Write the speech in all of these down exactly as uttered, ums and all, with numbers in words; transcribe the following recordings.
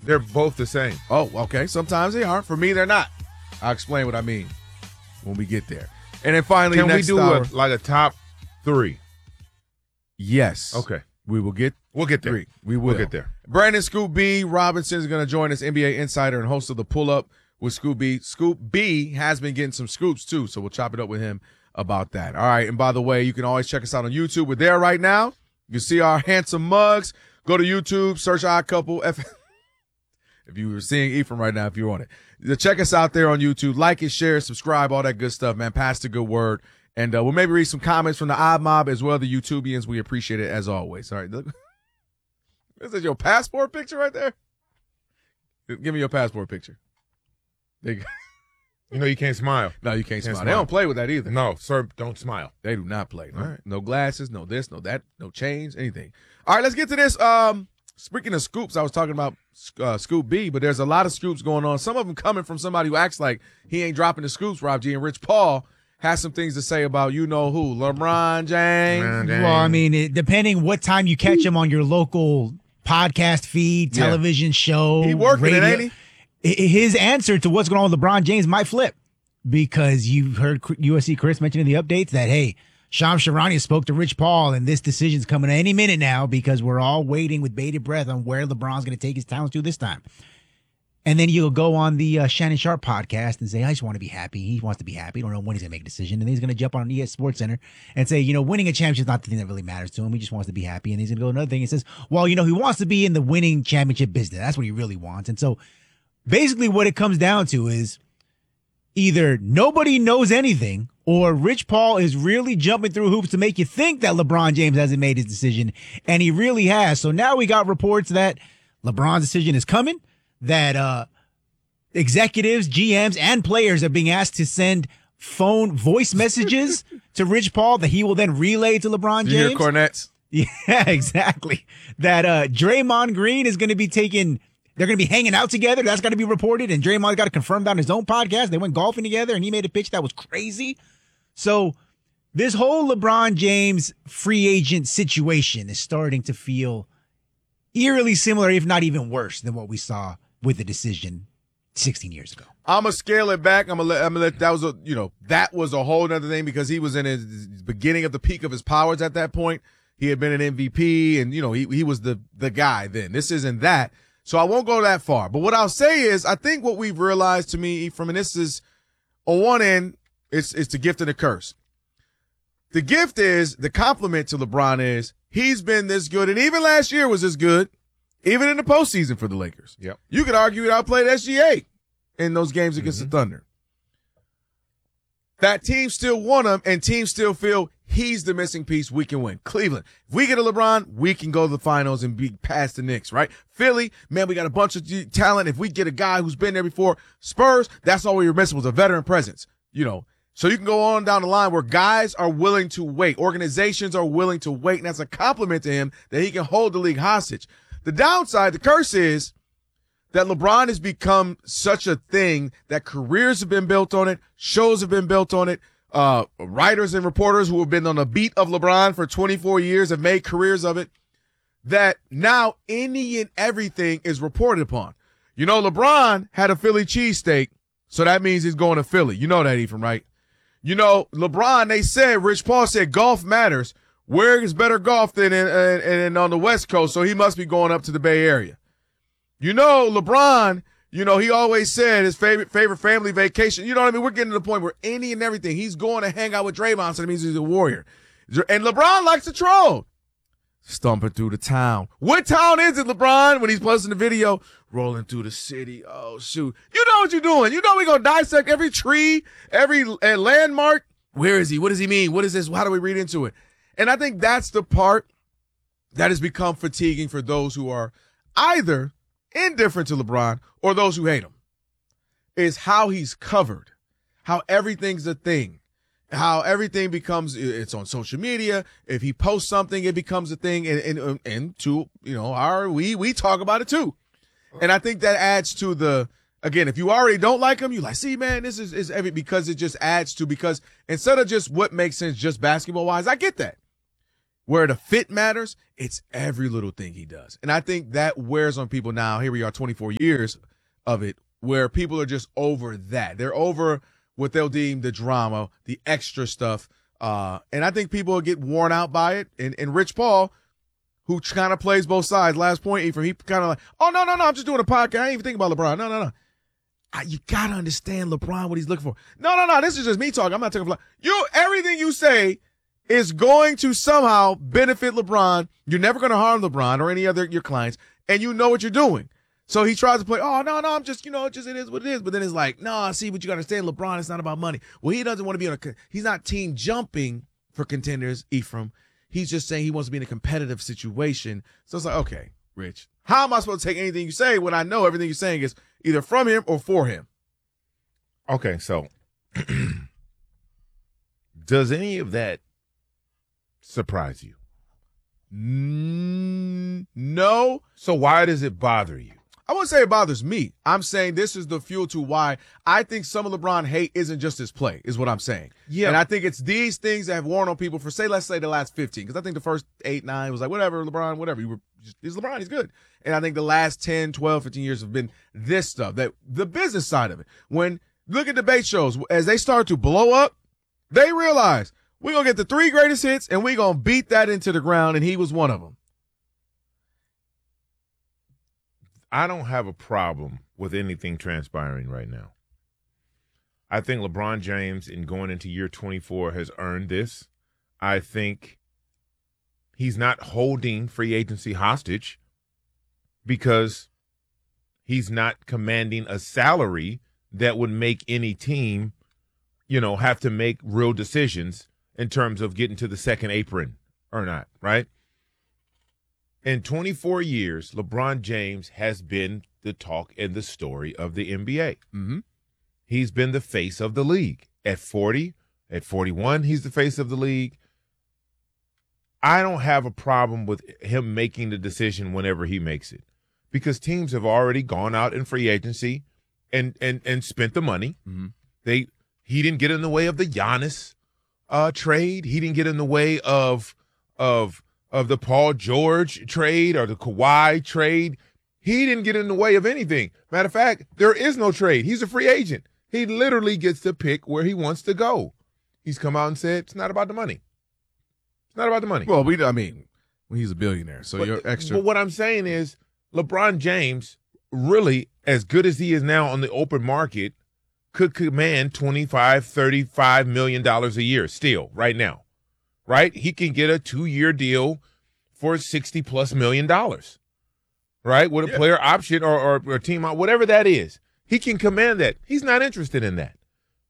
They're both the same. Oh, okay. Sometimes they are. For me, they're not. I'll explain what I mean when we get there. And then finally, Can we next do hour, a, like a top three? Yes. Okay. We will get We'll get there. three. We will. We'll get there. Brandon Scoop B. Robinson is going to join us, N B A insider and host of The Pull-Up with Scoop B. Scoop B has been getting some scoops, too, so we'll chop it up with him about that. All right, and by the way, you can always check us out on YouTube. We're there right now. You can see our handsome mugs. Go to YouTube, search Odd Couple. F- if you were seeing Ephraim right now, if you're on it. Check us out there on YouTube. Like it, share, subscribe, all that good stuff, man. Pass the good word. And uh, we'll maybe read some comments from the Odd Mob as well, the YouTubians. We appreciate it as always. All right, look. Is this your passport picture right there? Give me your passport picture. There you go. You know you can't smile. No, you can't, Can't smile. smile. They don't play with that either. No, sir, don't smile. They do not play. No, All right. no glasses, no this, no that, no chains, anything. All right, let's get to this. Um, speaking of scoops, I was talking about uh, Scoop B, but there's a lot of scoops going on. Some of them coming from somebody who acts like he ain't dropping the scoops, Rob G. And Rich Paul has some things to say about you know who, LeBron James. Man, Well, I mean, it, depending what time you catch him on your local podcast feed, Yeah. television show, He working radio, it, ain't he? His answer to what's going on with LeBron James might flip because you heard U S C Chris mention in the updates that, hey, Shams Charania spoke to Rich Paul and this decision's coming any minute now because we're all waiting with bated breath on where LeBron's going to take his talents to this time. And then you'll go on the uh, Shannon Sharp podcast and say, I just want to be happy. He wants to be happy. Don't know when he's going to make a decision. And then he's going to jump on E S Sports Center and say, you know, winning a championship is not the thing that really matters to him. He just wants to be happy. And he's going to go another thing. He says, well, you know, he wants to be in the winning championship business. That's what he really wants. And so basically what it comes down to is either nobody knows anything or Rich Paul is really jumping through hoops to make you think that LeBron James hasn't made his decision. And he really has. So now we got reports that LeBron's decision is coming. That uh, executives, G Ms, and players are being asked to send phone voice messages to Rich Paul that he will then relay to LeBron You hear James. cornets? Yeah, exactly. That uh, Draymond Green is going to be taking, they're going to be hanging out together. That's got to be reported. And Draymond got to confirm that on his own podcast. They went golfing together and he made a pitch that was crazy. So this whole LeBron James free agent situation is starting to feel eerily similar, if not even worse than what we saw with the decision sixteen years ago. I'm gonna scale it back. I'm gonna let, I'm gonna let that was a you know that was a whole other thing because he was in his beginning of the peak of his powers at that point. He had been an M V P and you know he he was the the guy then. This isn't that, so I won't go that far. But what I'll say is, I think what we've realized to me, Ephraim, and this is on one end, it's it's the gift and the curse. The gift is the compliment to LeBron is he's been this good, and even last year was this good. Even in the postseason for the Lakers. Yep. You could argue he outplayed S G A in those games against Mm-hmm. the Thunder. That team still won them, and teams still feel he's the missing piece we can win. Cleveland, if we get a LeBron, we can go to the finals and be past the Knicks, right? Philly, man, we got a bunch of g- talent. If we get a guy who's been there before, Spurs, that's all we were missing was a veteran presence, you know. So you can go on down the line where guys are willing to wait. Organizations are willing to wait, and that's a compliment to him that he can hold the league hostage. The downside, the curse is that LeBron has become such a thing that careers have been built on it, shows have been built on it. Uh, writers and reporters who have been on the beat of LeBron for twenty-four years have made careers of it, that now any and everything is reported upon. You know, LeBron had a Philly cheesesteak, so that means he's going to Philly. You know that, Ephraim, right? You know, LeBron, they said, Rich Paul said golf matters. Where is better golf than in, in, in on the West Coast, so he must be going up to the Bay Area. You know, LeBron, you know, he always said his favorite favorite family vacation. You know what I mean? We're getting to the point where any and everything, he's going to hang out with Draymond, so that means he's a warrior. And LeBron likes to troll. Stomping through the town. What town is it, LeBron, when he's posting the video? Rolling through the city. Oh, shoot. You know what you're doing. You know we're going to dissect every tree, every uh, landmark. Where is he? What does he mean? What is this? How do we read into it? And I think that's the part that has become fatiguing for those who are either indifferent to LeBron or those who hate him, is how he's covered, how everything's a thing, how everything becomes, it's on social media. If he posts something, it becomes a thing. And, and, and to, you know, our, we, we talk about it too. And I think that adds to the, again, if you already don't like him, you like, see, man, this is, is every, because it just adds to, because instead of just what makes sense just basketball wise, I get that. where the fit matters, it's every little thing he does. And I think that wears on people now. Here we are, twenty-four years of it, where people are just over that. They're over what they'll deem the drama, the extra stuff. Uh, and I think people will get worn out by it. And, and Rich Paul, who kind of plays both sides, last point, Ephraim, he kind of like, oh, no, no, no, I'm just doing a podcast. I ain't even thinking about LeBron. No, no, no. I, you got to understand LeBron, what he's looking for. No, no, no, this is just me talking. I'm not talking about you. Everything you say is going to somehow benefit LeBron. You're never going to harm LeBron or any other your clients, and you know what you're doing. So he tries to play, oh, no, no, I'm just, you know, it just it is what it is. But then it's like, no, I see what you got to understand. LeBron, it's not about money. Well, he doesn't want to be on a – he's not team jumping for contenders, Ephraim. He's just saying he wants to be in a competitive situation. So it's like, okay, Rich, how am I supposed to take anything you say when I know everything you're saying is either from him or for him? Okay, so does any of that surprise you? Mm, no. So why does it bother you? I wouldn't say it bothers me. I'm saying this is the fuel to why I think some of LeBron hate isn't just his play, is what I'm saying. Yeah. And I think it's these things that have worn on people for, say, let's say the last fifteen. Because I think the first eight, nine was like, whatever, LeBron, whatever. You were just, he's LeBron, he's good. And I think the last ten, twelve, fifteen years have been this stuff, that the business side of it. When, look at debate shows, as they start to blow up, they realize we're going to get the three greatest hits and we're going to beat that into the ground, and he was one of them. I don't have a problem with anything transpiring right now. I think LeBron James, in going into year twenty-four, has earned this. I think he's not holding free agency hostage because he's not commanding a salary that would make any team, you know, have to make real decisions in terms of getting to the second apron or not, right? In twenty-four years, LeBron James has been the talk and the story of the N B A. Mm-hmm. He's been the face of the league. At forty, at forty-one, he's the face of the league. I don't have a problem with him making the decision whenever he makes it, because teams have already gone out in free agency and and and spent the money. Mm-hmm. They he didn't get in the way of the Giannis uh, trade. He didn't get in the way of of of the Paul George trade or the Kawhi trade. He didn't get in the way of anything. Matter of fact, there is no trade. He's a free agent. He literally gets to pick where he wants to go. He's come out and said it's not about the money. It's not about the money. Well, we I mean, well, he's a billionaire, so but, you're extra. But what I'm saying is LeBron James, really, as good as he is now on the open market, could command twenty-five, thirty-five million dollars a year still right now. Right? He can get a two-year deal for sixty plus million dollars, right? With a yeah. player player option or, or, or team out, whatever that is. He can command that. He's not interested in that.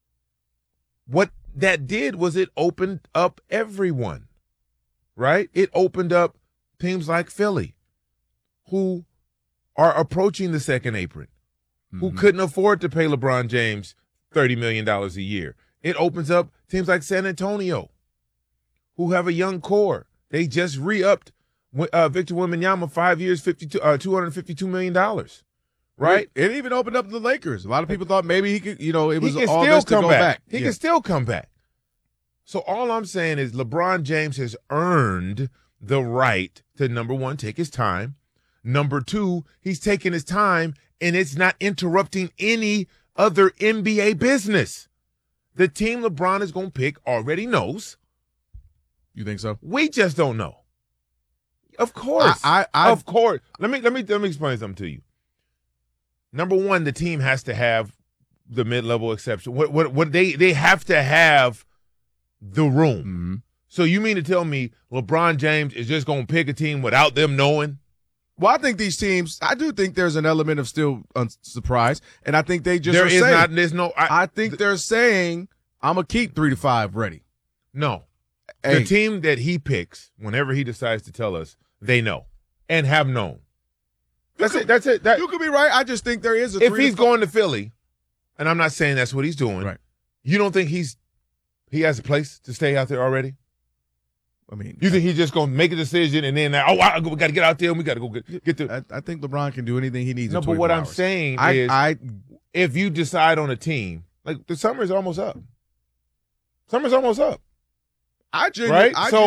What that did was it opened up everyone, right? It opened up teams like Philly who are approaching the second apron, mm-hmm. who couldn't afford to pay LeBron James thirty million dollars a year. It opens up teams like San Antonio, who have a young core. They just re-upped uh, Victor Wembanyama five years, fifty-two, uh, two hundred fifty-two million dollars, right? It even opened up the Lakers. A lot of people thought maybe he could, you know, it was he can all still this to come go back. back. He yeah. can still come back. So all I'm saying is LeBron James has earned the right to, number one, take his time. Number two, he's taking his time, and it's not interrupting any other N B A business. The team LeBron is going to pick already knows. You think so? We just don't know. Of course. I, I, I of course. Let me let me let me explain something to you. Number one, the team has to have the mid-level exception. What what what they they have to have the room. Mm-hmm. So you mean to tell me LeBron James is just going to pick a team without them knowing? Well, I think these teams, I do think there's an element of still un- surprise, and I think they just There are is saying, not. There's no. I, I think they're saying, I'm going to keep three to five ready. no. Hey, The team that he picks, whenever he decides to tell us, they know and have known. That's could- it. That's it. That, you could be right. I just think there is a if three he's to five. going to Philly, and I'm not saying that's what he's doing, Right. you don't think he's he has a place to stay out there already? I mean, You think he's just going to make a decision and then, oh, I, we got to get out there and we got to go get, get the. I, I think LeBron can do anything he needs. No, in but what twenty-four I'm hours. saying I, is, I, if you decide on a team, like the summer is almost up. Summer's almost up, I, genu- right? I so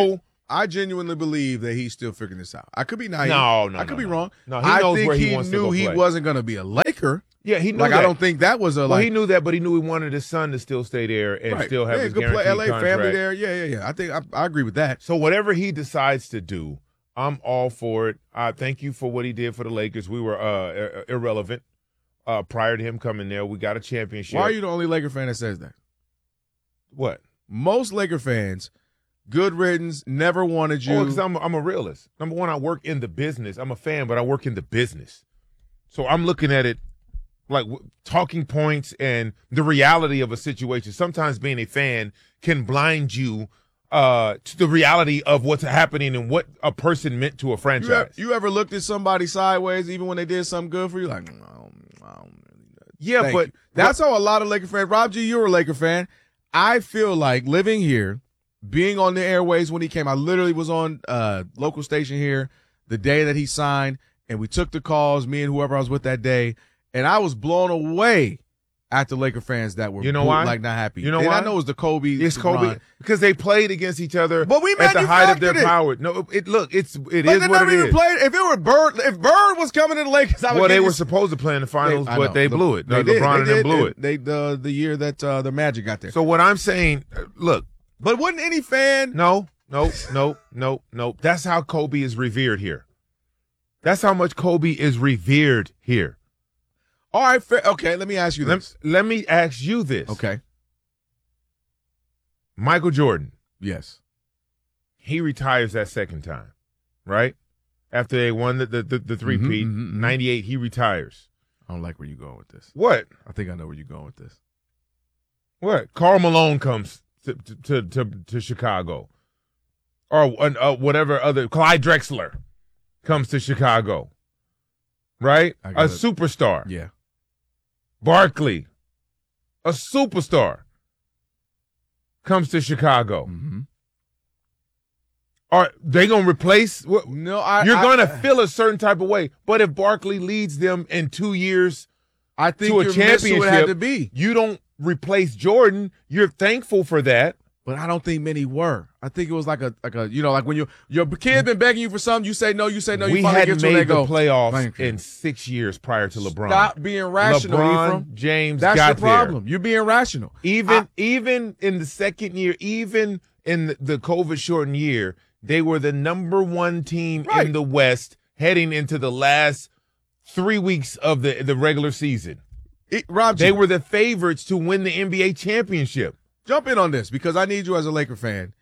I genuinely believe that he's still figuring this out. I could be naive. No, no, I could no, be no. wrong. No, he I knows think where he he wants to knew go he play. wasn't going to be a Laker. Yeah, he knew Like that. I don't think that was a Well, like. he knew that, but he knew he wanted his son to still stay there and right. still have yeah, his good play. guaranteed L A contract. family there. Yeah, yeah, yeah. I think I, I agree with that. So whatever he decides to do, I'm all for it. I thank you for what he did for the Lakers. We were uh, ir- irrelevant uh, prior to him coming there. We got a championship. Why are you the only Laker fan that says that? What? Most Laker fans, good riddance, never wanted you. Oh, because I'm, I'm a realist. Number one, I work in the business. I'm a fan, but I work in the business. So I'm looking at it like w- talking points and the reality of a situation. Sometimes being a fan can blind you uh, to the reality of what's happening and what a person meant to a you, franchise. ever, you ever looked at somebody sideways even when they did something good for you? Like, no, I don't really know. yeah, Thank but you. That's how a lot of Laker fans. Rob G, you're a Laker fan. I feel like living here, being on the airways when he came, I literally was on uh local station here the day that he signed, and we took the calls, me and whoever I was with that day, and I was blown away at the Laker fans that were You know boo- why? like not happy. You know and why? I know it was the Kobe. It's Kobe LeBron. because they played against each other But we at the height of their manufactured it. power. No, it look, it's it But is they what never it even is. played. If it were Bird, if Bird was coming to the Lakers, I would Well, they give were you- supposed to play in the finals, I but know. they Le- blew it. They No, did. LeBron They and them did. blew it. They the the year that uh, the Magic got there. So what I'm saying, uh, look, But wouldn't any fan? no, no, no, no, no. That's how Kobe is revered here. That's how much Kobe is revered here. All right, fair. Okay, let me ask you this. Let, let me ask you this. Okay. Michael Jordan, Yes. he retires that second time, right? After they won the the, the, the three-peat, Mhm, mhm, mhm. ninety-eight, he retires. I don't like where you're going with this. What? I think I know where you're going with this. What? Karl Malone comes to to to, to Chicago, or uh, whatever other. Clyde Drexler comes to Chicago, right? I A got it. superstar. Yeah. Barkley, a superstar, comes to Chicago. Mm-hmm. Are they gonna replace? What, No, I. you're I, gonna feel a certain type of way. But if Barkley leads them in two years I think to a your missile would have championship, to be. you don't replace Jordan. You're thankful for that. But I don't think many were. I think it was like a like a you know like when you your kid been begging you for something, you say no, you say no. You we finally hadn't get to where made they the go. playoffs Thank you. in six years prior to LeBron. Stop being rational, LeBron Ephraim. James That's got the problem. there. You're being rational. Even I- even in the second year, even in the, the COVID shortened year, they were the number one team Right. in the West heading into the last three weeks of the, the regular season. It, Rob, They G, were the favorites to win the N B A championship. jump in on this because I need you as a Laker fan.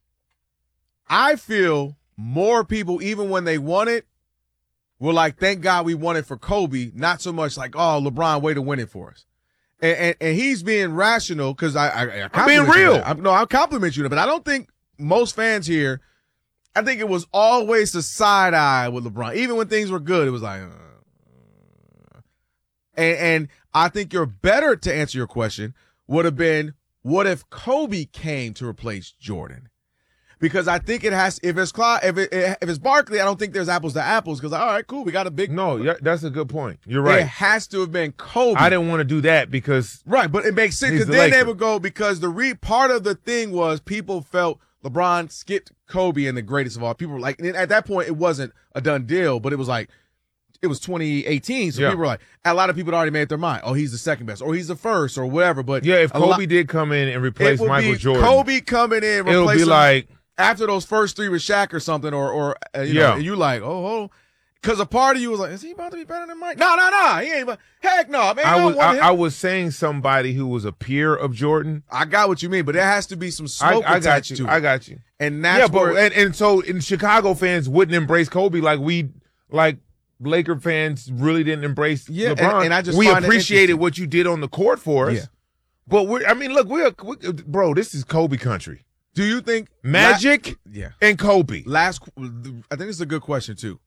I feel more people, even when they won it, were like, thank God we won it for Kobe, not so much like, oh, LeBron, way to win it for us. And and, and he's being rational because I, I, I I'm being compliment you real. on that. I'm, no, I compliment you, on that, but I don't think most fans here, I think it was always a side eye with LeBron. Even when things were good, it was like, uh, and, and I think you're better to answer your question would have been, what if Kobe came to replace Jordan? Because I think it has. If it's Clyde, if it, if it's Barkley, I don't think there's apples to apples. Because all right, cool, we got a big. No, yeah, that's a good point. You're It right. has to have been Kobe. I didn't want to do that because Right, but it makes sense He's because the then they Laker. would go because the re part of the thing was people felt LeBron skipped Kobe and the greatest of all. People were like, and at that point it wasn't a done deal, but it was like it was twenty eighteen, so Yeah. people were like, a lot of people had already made their mind. Oh, he's the second best, or he's the first, or whatever. But yeah, if a lot- Kobe did come in and it replace would Michael be Jordan, Kobe coming in, it'll be replacing- like after those first three with Shaq or something, or or uh, you Yeah. know, and you like, oh, oh, because a part of you was like, is he about to be better than Mike? No, no, no, he ain't. About, heck no, man. I I, was don't want I, him. I was saying somebody who was a peer of Jordan. I got what you mean, but there has to be some I, smoke I got attached you. to it. I got you. and that's Yeah, but where and, and so in Chicago fans wouldn't embrace Kobe like we like Laker fans really didn't embrace Yeah, and- LeBron. and I just we find it appreciated interesting. what you did on the court for us. Yeah. But we're I mean, look, we're we, bro, this is Kobe country. do you think Magic La- yeah. and Kobe. Last, I think this is a good question too.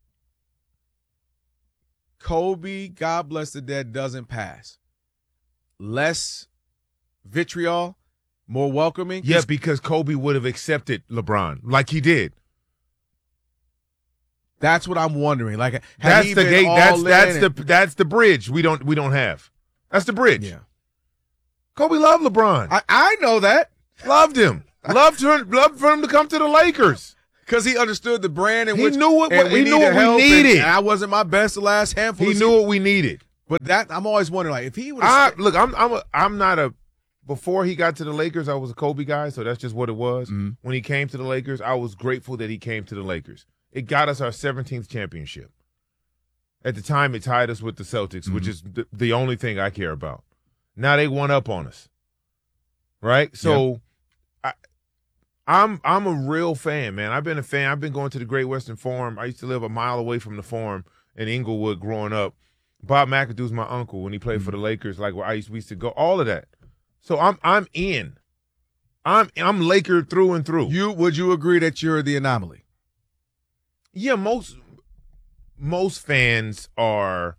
Kobe, God bless the dead, doesn't pass. Less vitriol, more welcoming. Yeah, because Kobe would have accepted LeBron like he did. That's what I'm wondering. Like, had That's he the been gate. all That's in that's and- the that's the bridge we don't we don't have. That's the bridge. yeah. Kobe loved LeBron. I, I know that. Loved him. Love to love for him to come to the Lakers. Because he understood the brand and He which knew what and he we knew needed what we help, and- needed. And I wasn't my best the last handful. He of knew seasons. what we needed. But that I'm always wondering, like, if he would I have. look, I'm I'm a, I'm not a. Before he got to the Lakers, I was a Kobe guy, so that's just what it was. Mm-hmm. When he came to the Lakers, I was grateful that he came to the Lakers. It got us our seventeenth championship. At the time, it tied us with the Celtics, Mm-hmm. which is the, the only thing I care about. Now they won up on us, right? So, I, I'm I'm a real fan, man. I've been a fan. I've been going to the Great Western Forum. I used to live a mile away from the Forum in Inglewood growing up. Bob McAdoo was my uncle when he played for the Lakers. Like where I used, we used to go, all of that. So I'm I'm in. I'm I'm Laker through and through. You would you agree that you're the anomaly? Yeah, most most fans are.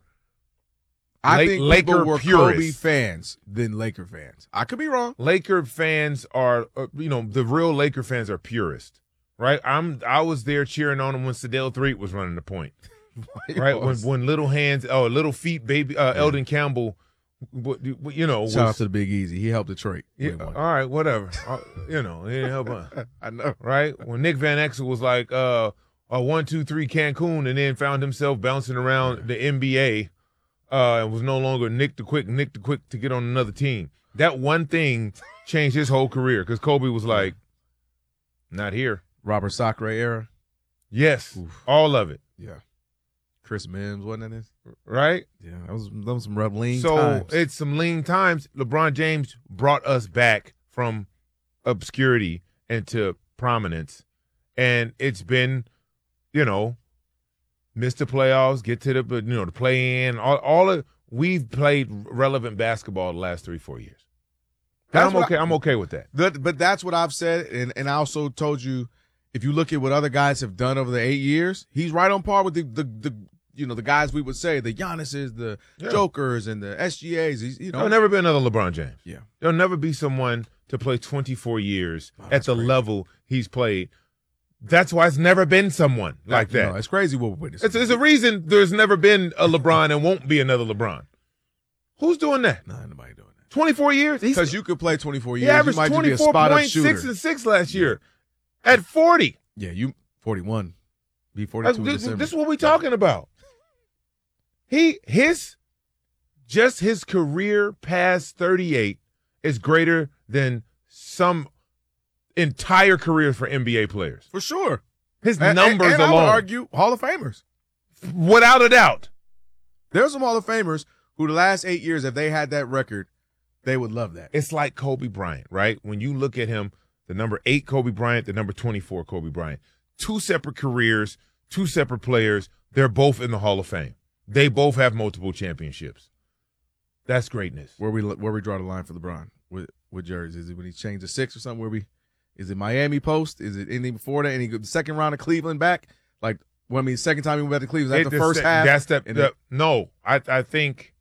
I La- think Laker people were purists. Kobe fans than Laker fans. I could be wrong. Laker fans are, uh, you know, the real Laker fans are purists, right? I'm I was there cheering on him when Sedale Threatt was running the point, right? When when little hands, oh, little feet, baby, uh, Eldon Campbell, w- w- you know, Shout out was, to the Big Easy. He helped Detroit. yeah, win one. all right, whatever, uh, you know, he didn't help us. I know. Right? When Nick Van Exel was like uh, a one, two, three Cancun and then found himself bouncing around the N B A uh, and was no longer Nick the Quick, Nick the Quick to get on another team. That one thing changed his whole career because Kobe was like, not here. Robert Sacre era. Yes, Oof. all of it. Yeah. Chris Mims, wasn't that his? Right? Yeah, that was that was some rough lean so times. it's some lean times. LeBron James brought us back from obscurity into prominence. And it's been, you know, miss the playoffs, get to the, but you know, the play in, all, all of, we've played relevant basketball the last three, four years. And That's I'm what okay. I- I'm okay with that. That, but that's what I've said, and, and I also told you, if you look at what other guys have done over the eight years, he's right on par with the the, the you know the guys we would say the Giannis's, the Yeah. Jokers, and the S G As. He's, you know, There'll never be another LeBron James. Yeah. There'll never be someone to play twenty-four years Wow, at that's the crazy. level he's played. That's why it's never been someone like You that. know, it's crazy what we're witnessing. It's, it's a reason there's never been a LeBron and won't be another LeBron. Who's doing that? Nah, nobody doing that. twenty-four years? He's, Because you could play twenty-four he years. You averaged might just be a twenty-four spot up point shooter. six and six last year at forty. Yeah, you forty-one. Be Like, forty-two in this, December. this is what we're talking about. He his just his career past thirty-eight is greater than some entire careers for N B A players. For sure. His And- numbers and, and I would alone, argue Hall of Famers. without a doubt. There's some Hall of Famers who the last eight years, if they had that record, they would love that. It's like Kobe Bryant, right? When you look at him, the number eight Kobe Bryant, the number twenty-four Kobe Bryant, two separate careers, two separate players. They're both in the Hall of Fame. They both have multiple championships. That's greatness. Where we where we draw the line for LeBron with with jerseys? Is it when he changed to six or something? Where we is it Miami post? Is it anything before that? Any good second round of Cleveland back? Like, well, I mean, second time he went back to Cleveland. Is that It- the first se- half? That's the, And the then- no. I I think.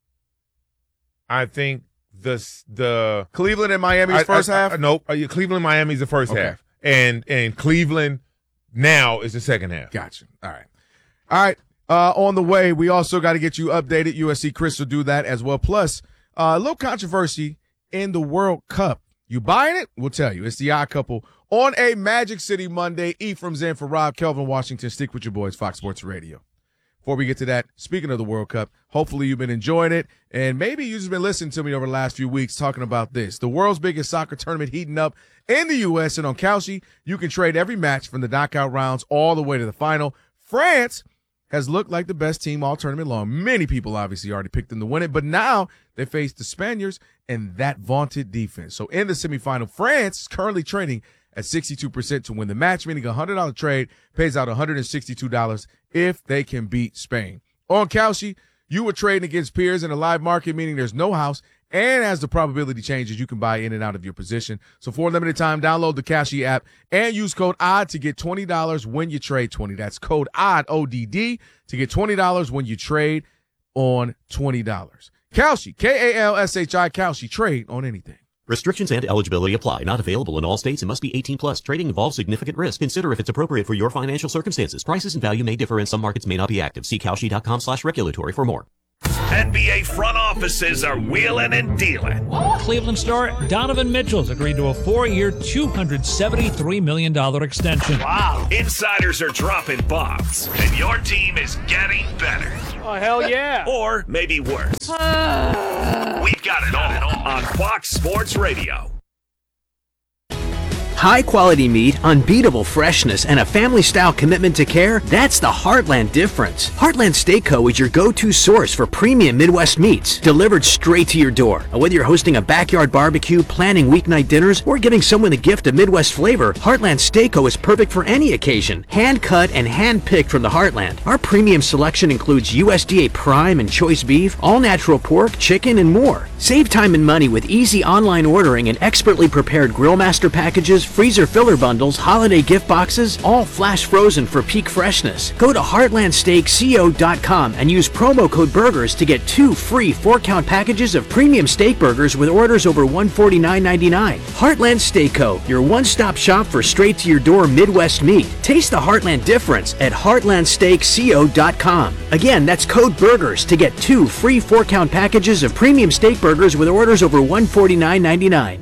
I think the s- the Cleveland and Miami's I- first I- half. I, nope. Uh, yeah, Cleveland Miami's the first Okay. half, and and Cleveland now is the second half. Gotcha. All right. All right. Uh, on the way, we also got to get you updated. U S C Chris will do that as well. Plus, uh, a little controversy in the World Cup. You buying it? We'll tell you. It's the Odd Couple on a Magic City Monday. Ephraim's in for Rob, Kelvin Washington. Stick with your boys, Fox Sports Radio. Before we get to that, speaking of the World Cup, hopefully you've been enjoying it, and maybe you've just been listening to me over the last few weeks talking about this. The world's biggest soccer tournament heating up in the U S, and on Kalshi, you can trade every match from the knockout rounds all the way to the final. France has looked like the best team all tournament long. Many people obviously already picked them to win it, but now they face the Spaniards and that vaunted defense. So in the semifinal, France is currently trading at sixty-two percent to win the match, meaning a one hundred dollars trade pays out one hundred sixty-two dollars if they can beat Spain. On Kalshi, you are trading against peers in a live market, meaning there's no house, and as the probability changes, you can buy in and out of your position. So for a limited time, download the Kalshi app and use code O D D to get twenty dollars when you trade twenty. That's code O D D, O D D, to get twenty dollars when you trade on twenty dollars. Kalshi, K A L S H I, Kalshi, trade on anything. Restrictions and eligibility apply. Not available in all states and must be eighteen plus. Trading involves significant risk. Consider if it's appropriate for your financial circumstances. Prices and value may differ and some markets may not be active. See Kalshi dot com slash regulatory for more. N B A front offices are wheeling and dealing. Cleveland star Donovan Mitchell's agreed to a four-year, two hundred seventy-three million dollars extension. Wow. Insiders are dropping bombs, and your team is getting better. Oh, hell yeah. Or maybe worse. We've got it all on Fox Sports Radio. High-quality meat, unbeatable freshness, and a family-style commitment to care, that's the Heartland difference. Heartland Steak Co. is your go-to source for premium Midwest meats, delivered straight to your door. Whether you're hosting a backyard barbecue, planning weeknight dinners, or giving someone the gift of Midwest flavor, Heartland Steak Co. is perfect for any occasion. Hand-cut and hand-picked from the Heartland. Our premium selection includes U S D A Prime and Choice Beef, all-natural pork, chicken, and more. Save time and money with easy online ordering and expertly prepared Grill Master packages, freezer filler bundles, holiday gift boxes, all flash frozen for peak freshness. Go to heartland steak co dot com and use promo code BURGERS to get two free four-count packages of premium steak burgers with orders over one hundred forty-nine ninety-nine. Heartland Steak Co., your one-stop shop for straight-to-your-door Midwest meat. Taste the Heartland difference at heartland steak co dot com. Again, that's code BURGERS to get two free four-count packages of premium steak burgers with orders over one hundred forty-nine ninety-nine.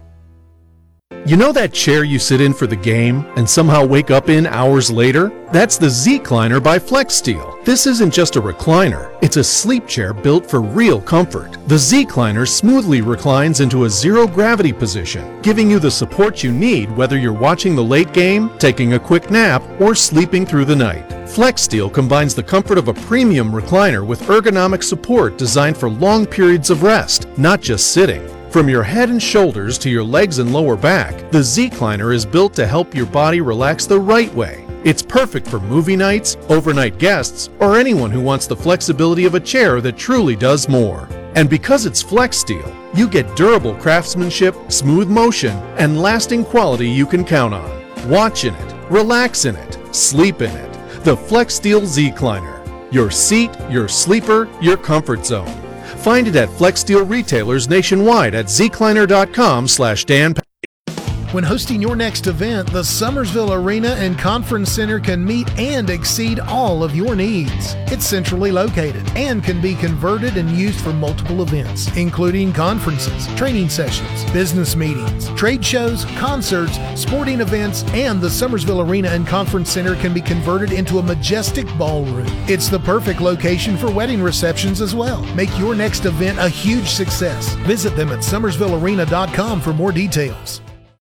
You know that chair you sit in for the game and somehow wake up in hours later? That's the Z-Cliner by FlexSteel. This isn't just a recliner, it's a sleep chair built for real comfort. The Z-Cliner smoothly reclines into a zero-gravity position, giving you the support you need whether you're watching the late game, taking a quick nap, or sleeping through the night. FlexSteel combines the comfort of a premium recliner with ergonomic support designed for long periods of rest, not just sitting. From your head and shoulders to your legs and lower back, the Z-Cliner is built to help your body relax the right way. It's perfect for movie nights, overnight guests, or anyone who wants the flexibility of a chair that truly does more. And because it's FlexSteel, you get durable craftsmanship, smooth motion, and lasting quality you can count on. Watch in it, relax in it, sleep in it. The FlexSteel Z-Cliner. Your seat, your sleeper, your comfort zone. Find it at FlexSteel retailers nationwide at zcliner.com slash Dan. When hosting your next event, the Summersville Arena and Conference Center can meet and exceed all of your needs. It's centrally located and can be converted and used for multiple events, including conferences, training sessions, business meetings, trade shows, concerts, sporting events, and the Summersville Arena and Conference Center can be converted into a majestic ballroom. It's the perfect location for wedding receptions as well. Make your next event a huge success. Visit them at summersville arena dot com for more details.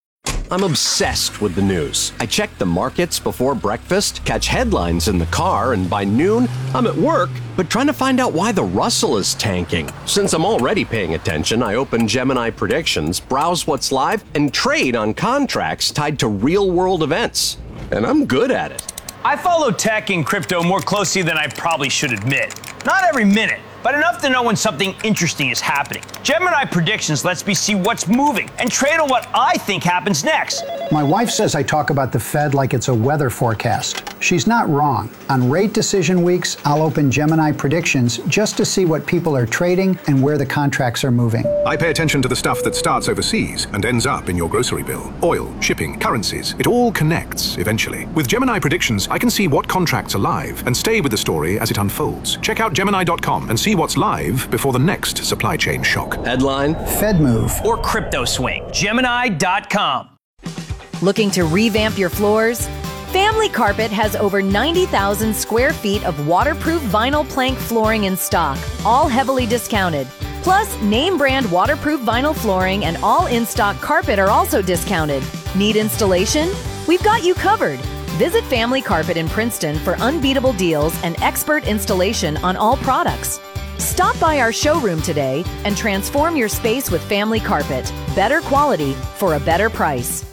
I'm obsessed with the news. I check the markets before breakfast, catch headlines in the car, and by noon, I'm at work, but trying to find out why the Russell is tanking. Since I'm already paying attention, I open Gemini Predictions, browse what's live, and trade on contracts tied to real-world events. And I'm good at it. I follow tech and crypto more closely than I probably should admit. Not every minute, but enough to know when something interesting is happening. Gemini Predictions lets me see what's moving and trade on what I think happens next. My wife says I talk about the Fed like it's a weather forecast. She's not wrong. On rate decision weeks, I'll open Gemini Predictions just to see what people are trading and where the contracts are moving. I pay attention to the stuff that starts overseas and ends up in your grocery bill. Oil, shipping, currencies, it all connects eventually. With Gemini Predictions, I can see what contracts are live and stay with the story as it unfolds. Check out Gemini dot com and see what's live before the next supply chain shock. Headline: Fed move. Or crypto swing. Gemini dot com. Looking to revamp your floors? Family Carpet has over ninety thousand square feet of waterproof vinyl plank flooring in stock, all heavily discounted. Plus, name brand waterproof vinyl flooring and all in-stock carpet are also discounted. Need installation? We've got you covered. Visit Family Carpet in Princeton for unbeatable deals and expert installation on all products. Stop by our showroom today and transform your space with Family Carpet. Better quality for a better price.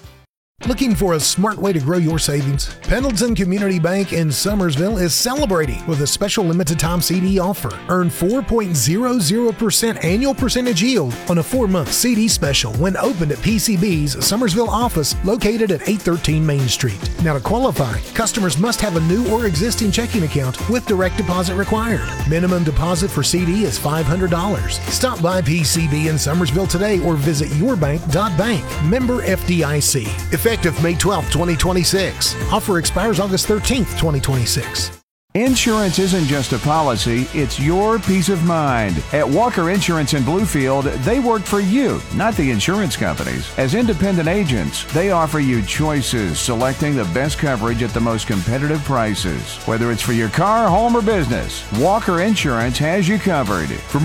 Looking for a smart way to grow your savings? Pendleton Community Bank in Summersville is celebrating with a special limited time C D offer. Earn four point zero zero percent annual percentage yield on a four-month C D special when opened at P C B's Summersville office located at eight thirteen Main Street. Now to qualify, customers must have a new or existing checking account with direct deposit required. Minimum deposit for C D is five hundred dollars. Stop by P C B in Summersville today or visit your bank dot bank. Member F D I C. Effective May twelfth, twenty twenty-six. Offer expires August thirteenth, twenty twenty-six. Insurance isn't just a policy, it's your peace of mind. At Walker Insurance in Bluefield, they work for you, not the insurance companies. As independent agents, they offer you choices, selecting the best coverage at the most competitive prices. Whether it's for your car, home, or business, Walker Insurance has you covered. For